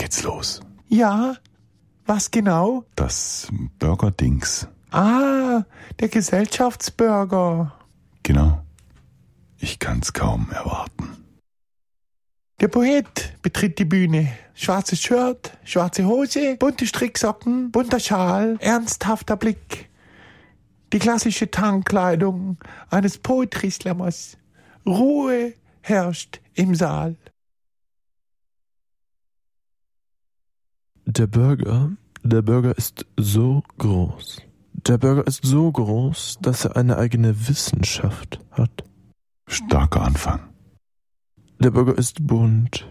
geht's los. Ja, was genau? Das Burger-Dings. Ah, der Gesellschaftsburger. Genau. Ich kann's kaum erwarten. Der Poet betritt die Bühne. Schwarzes Shirt, schwarze Hose, bunte Stricksocken, bunter Schal, ernsthafter Blick. Die klassische Tarnkleidung eines Poetry-Slammers. Ruhe herrscht im Saal. Der Burger ist so groß. Der Burger ist so groß, dass er eine eigene Wissenschaft hat. Starker Anfang. Der Burger ist bunt.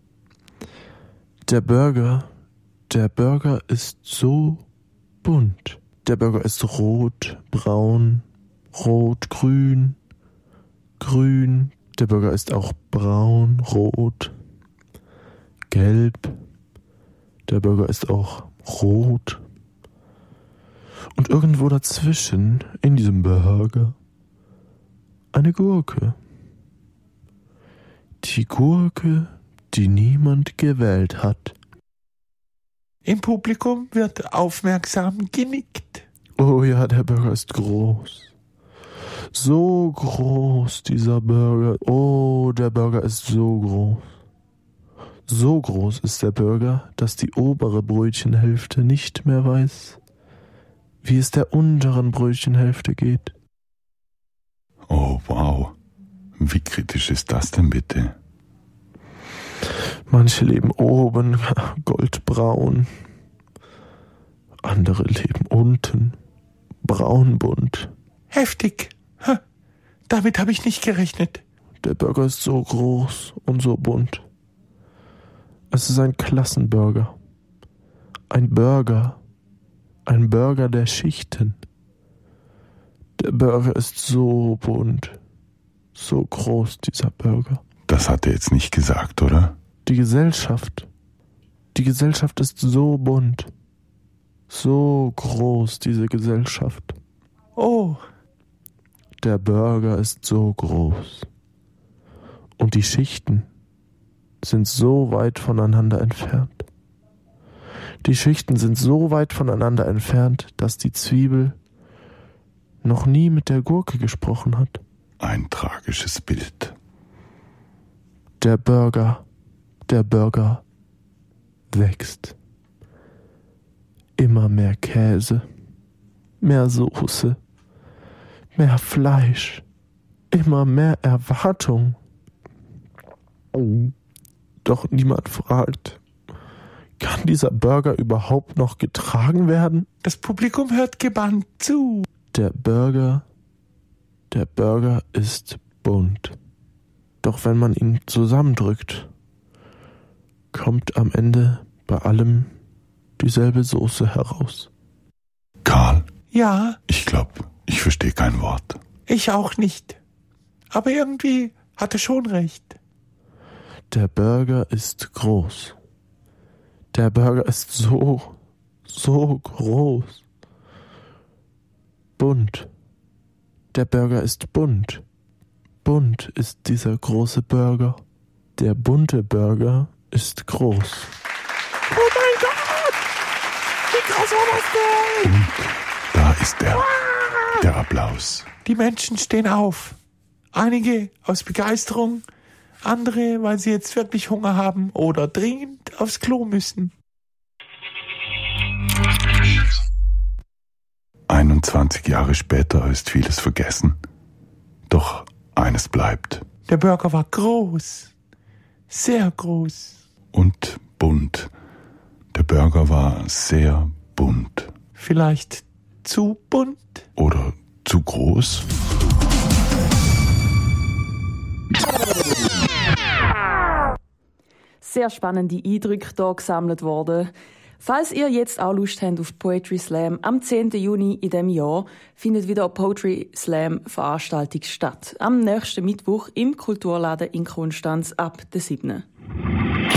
Der Burger ist so bunt. Der Burger ist rot, braun, rot, grün, grün. Der Burger ist auch braun, rot, gelb. Der Burger ist auch rot. Und irgendwo dazwischen, in diesem Burger, eine Gurke. Die Gurke, die niemand gewählt hat. Im Publikum wird aufmerksam genickt. Oh ja, der Burger ist groß. So groß, dieser Burger. Oh, der Burger ist so groß. So groß ist der Burger, dass die obere Brötchenhälfte nicht mehr weiß, wie es der unteren Brötchenhälfte geht. Oh, wow. Wie kritisch ist das denn bitte? Manche leben oben, goldbraun. Andere leben unten, braunbunt. Heftig. Damit habe ich nicht gerechnet. Der Burger ist so groß und so bunt. Es ist ein Klassenburger. Ein Burger der Schichten. Der Burger ist so bunt, so groß, dieser Burger. Das hat er jetzt nicht gesagt, oder? Die Gesellschaft ist so bunt, so groß, diese Gesellschaft. Oh, Der Burger ist so groß. Und die Schichten sind so weit voneinander entfernt. Die Schichten sind so weit voneinander entfernt, dass die Zwiebel noch nie mit der Gurke gesprochen hat. Ein tragisches Bild. Der Burger wächst. Immer mehr Käse, mehr Soße, mehr Fleisch, immer mehr Erwartung. Doch niemand fragt, kann dieser Burger überhaupt noch getragen werden? das Publikum hört gebannt zu. Der Burger ist bunt. Doch wenn man ihn zusammendrückt, kommt am Ende bei allem dieselbe Soße heraus. Karl, Ja, ich glaube, ich verstehe kein Wort. ich auch nicht. Aber irgendwie hat er schon recht. Der Burger ist groß. Der Burger ist so groß. Bunt. Der Burger ist bunt. Bunt ist dieser große Burger. Der bunte Burger ist groß. Oh mein Gott! Wie krass war das denn? Und da ist er. Der Applaus. Die Menschen stehen auf. Einige aus Begeisterung, andere, weil sie jetzt wirklich Hunger haben oder dringend aufs Klo müssen. 21 Jahre später ist vieles vergessen. Doch eines bleibt. Der Burger war groß. Sehr groß. Und bunt. Der Burger war sehr bunt. Vielleicht zu bunt? Oder zu groß? Sehr spannende Eindrücke hier gesammelt worden. Falls ihr jetzt auch Lust habt auf Poetry Slam, am 10. Juni in diesem Jahr findet wieder eine Poetry Slam Veranstaltung statt. Am nächsten Mittwoch im Kulturladen in Konstanz ab der 7.